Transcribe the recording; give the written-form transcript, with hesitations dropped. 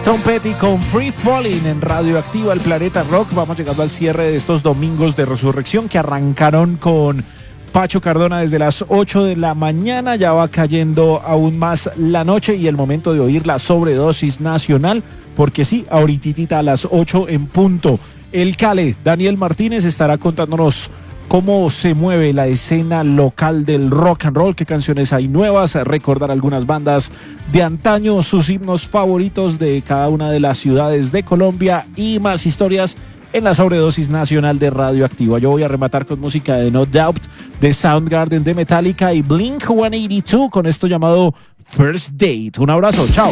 Tom Petty con Free Falling en Radioactiva, el Planeta Rock. Vamos llegando al cierre de estos domingos de resurrección que arrancaron con Pacho Cardona desde las 8 de la mañana. Ya va cayendo aún más la noche y el momento de oír la sobredosis nacional, porque sí, ahorititita a las 8 en punto. El Cale, Daniel Martínez, estará contándonos cómo se mueve la escena local del rock and roll, qué canciones hay nuevas, recordar algunas bandas de antaño, sus himnos favoritos de cada una de las ciudades de Colombia y más historias en la sobredosis nacional de Radioactiva. Yo voy a rematar con música de No Doubt, de Soundgarden, de Metallica y Blink-182 con esto llamado First Date. Un abrazo, chao.